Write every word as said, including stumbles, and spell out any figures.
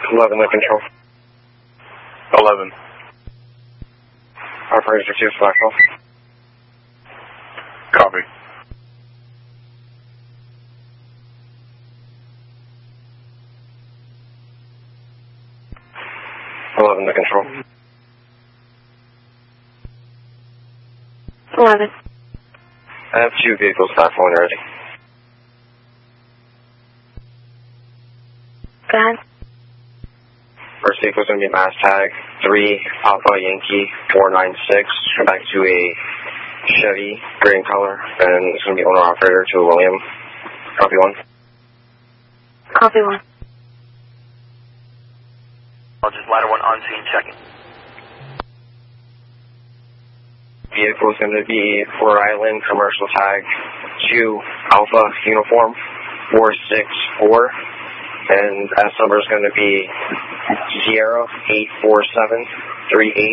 eleven to control. eleven. Operator two, Blackwell. Copy. eleven to control. eleven. I have two vehicles platform ready. Go ahead. First vehicle is going to be mass tag three Papa Yankee four nine six. Back to a Chevy, green color, and it's going to be owner operator to a William. Copy one. Copy one. I'll just ladder one on scene checking. Vehicle is going to be Rhode Island commercial tag two Alpha uniform four six four, and S number is going to be Sierra eight four seven three eight.